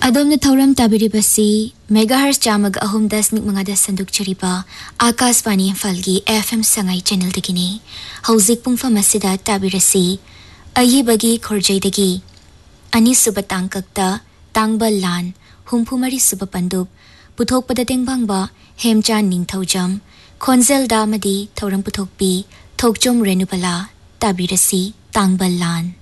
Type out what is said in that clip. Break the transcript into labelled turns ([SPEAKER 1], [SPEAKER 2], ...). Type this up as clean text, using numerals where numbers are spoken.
[SPEAKER 1] अदोमने थौरम ताबिरिबसी megahertz चामग अहुम दस निक मंगादा संदुक चरिबा Akashvani इम्फालगी FM Sangai channel दगिनी हौजिक पुंगफम असिदा ताबिरसी अयिबगी खोरजैदगी अनि सुब तांकक्ता तांगबल लान हुमफुमरी सुब पंदुब पुथोकपदा तेंगबांगबा हेमचान निंगथौजम खोंजेल दामदी थौरम पुथोकपी थोकचोम रेनुबला ताबिरसी तांगबल लान